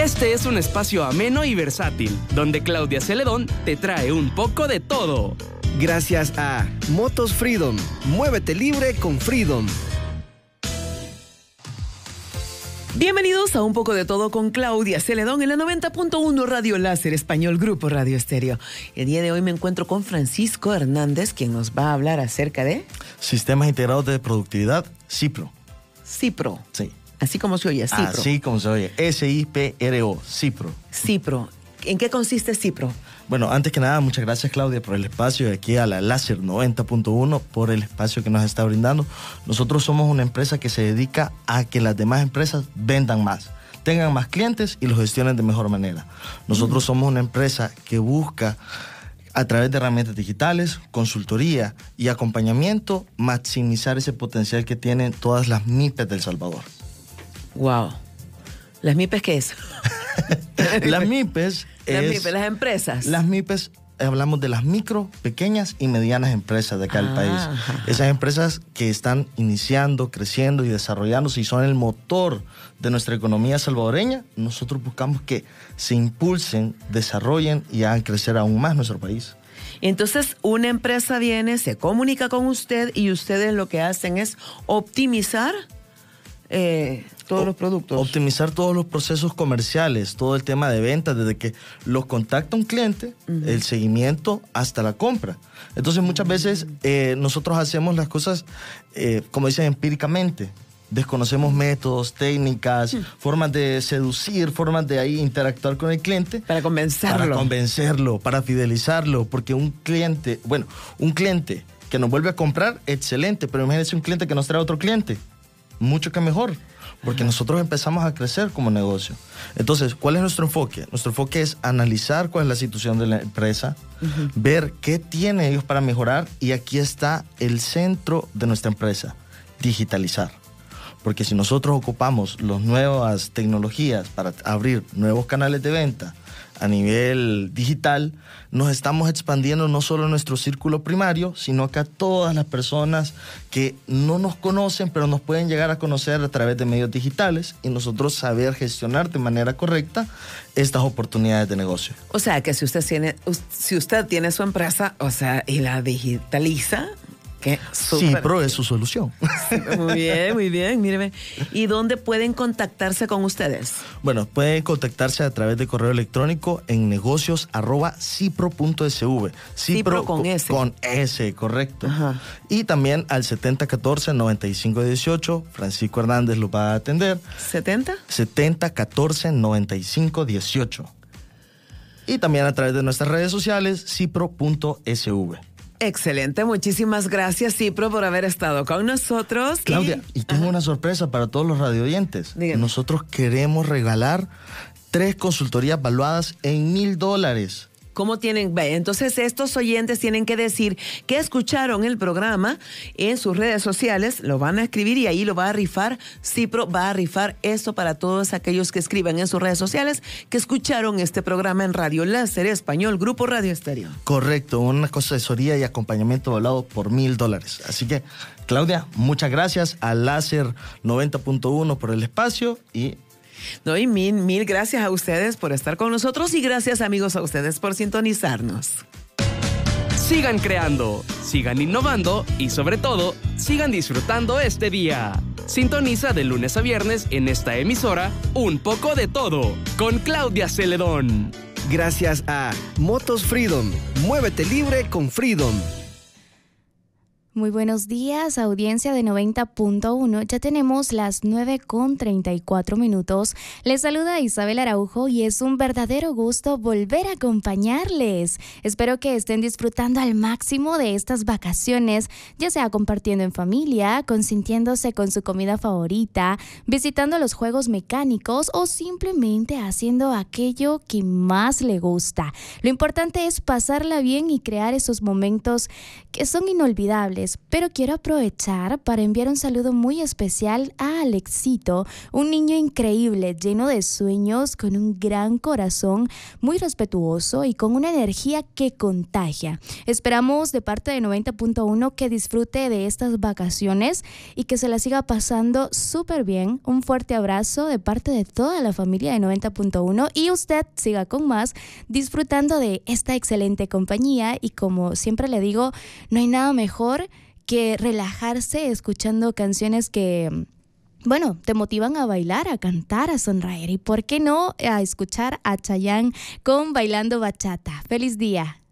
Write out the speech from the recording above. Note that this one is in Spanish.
Este es un espacio ameno y versátil, donde Claudia Celedón te trae un poco de todo. Gracias a Motos Freedom. Muévete libre con Freedom. Bienvenidos a Un Poco de Todo con Claudia Celedón en la 90.1 Radio Láser Español Grupo Radio Estéreo. El día de hoy me encuentro con Francisco Hernández, quien nos va a hablar acerca de... Sistemas Integrados de Productividad, CIPRO. CIPRO. Sí. Así como se oye, CIPRO. Así como se oye, SIPRO, CIPRO. CIPRO. ¿En qué consiste CIPRO? Bueno, antes que nada, muchas gracias, Claudia, por el espacio y aquí a la Láser 90.1 por el espacio que nos está brindando. Nosotros somos una empresa que se dedica a que las demás empresas vendan más, tengan más clientes y los gestionen de mejor manera. Nosotros somos una empresa que busca, a través de herramientas digitales, consultoría y acompañamiento, maximizar ese potencial que tienen todas las MIPES de El Salvador. Wow. ¿Las MIPES qué es? Las MIPES las empresas. Las MIPES, hablamos de las micro, pequeñas y medianas empresas de acá del país. Esas empresas que están iniciando, creciendo y desarrollándose y son el motor de nuestra economía salvadoreña, nosotros buscamos que se impulsen, desarrollen y hagan crecer aún más nuestro país. Entonces, una empresa viene, se comunica con usted y ustedes lo que hacen es optimizar todos los productos. Optimizar todos los procesos comerciales, todo el tema de ventas, desde que los contacta un cliente, el seguimiento hasta la compra. Entonces muchas veces nosotros hacemos las cosas, como dicen, empíricamente. Desconocemos métodos, técnicas, formas de seducir, formas de ahí interactuar con el cliente. Para convencerlo. Para fidelizarlo, porque un cliente que nos vuelve a comprar, excelente, pero imagínense un cliente que nos trae otro cliente. Mucho que mejor, porque nosotros empezamos a crecer como negocio. Entonces, ¿cuál es nuestro enfoque? Nuestro enfoque es analizar cuál es la situación de la empresa, ver qué tienen ellos para mejorar, y aquí está el centro de nuestra empresa, digitalizar. Porque si nosotros ocupamos las nuevas tecnologías para abrir nuevos canales de venta a nivel digital, nos estamos expandiendo no solo en nuestro círculo primario, sino que a todas las personas que no nos conocen, pero nos pueden llegar a conocer a través de medios digitales, y nosotros saber gestionar de manera correcta estas oportunidades de negocio. O sea, que si usted tiene su empresa, o sea, y la digitaliza... CIPRO es su solución. Muy bien, míreme. ¿Y dónde pueden contactarse con ustedes? Bueno, pueden contactarse a través de correo electrónico en negocios@cipro.sv. CIPRO con S. Con S, correcto. Y también al 7014-9518. Francisco Hernández lo va a atender. ¿70? 7014-9518. Y también a través de nuestras redes sociales, cipro.sv. Excelente, muchísimas gracias, CIPRO, por haber estado con nosotros. Claudia, y tengo una sorpresa para todos los radioyentes. Dígame. Nosotros queremos regalar 3 consultorías valuadas en $1,000. ¿Cómo tienen? Entonces, estos oyentes tienen que decir que escucharon el programa en sus redes sociales, lo van a escribir y ahí lo va a rifar. CIPRO va a rifar esto para todos aquellos que escriban en sus redes sociales que escucharon este programa en Radio Láser Español Grupo Radio Estéreo. Correcto, una asesoría y acompañamiento valorado por $1,000. Así que, Claudia, muchas gracias a Láser 90.1 por el espacio y... No, y mil gracias a ustedes por estar con nosotros y gracias, amigos, a ustedes por sintonizarnos. Sigan creando, sigan innovando y sobre todo, sigan disfrutando este día. Sintoniza de lunes a viernes en esta emisora Un Poco de Todo con Claudia Celedón. Gracias a Motos Freedom. Muévete libre con Freedom. Muy buenos días, audiencia de 90.1. Ya tenemos las 9:34. Les saluda Isabel Araujo y es un verdadero gusto volver a acompañarles. Espero que estén disfrutando al máximo de estas vacaciones, ya sea compartiendo en familia, consintiéndose con su comida favorita, visitando los juegos mecánicos o simplemente haciendo aquello que más le gusta. Lo importante es pasarla bien y crear esos momentos que son inolvidables actividades, pero quiero aprovechar para enviar un saludo muy especial a Alexito, un niño increíble, lleno de sueños, con un gran corazón, muy respetuoso y con una energía que contagia. Esperamos de parte de 90.1 que disfrute de estas vacaciones y que se la siga pasando súper bien. Un fuerte abrazo de parte de toda la familia de 90.1 y usted siga con más disfrutando de esta excelente compañía. Y como siempre le digo, no hay nada mejor que relajarse escuchando canciones que, bueno, te motivan a bailar, a cantar, a sonreír y por qué no a escuchar a Chayanne con Bailando Bachata. ¡Feliz día!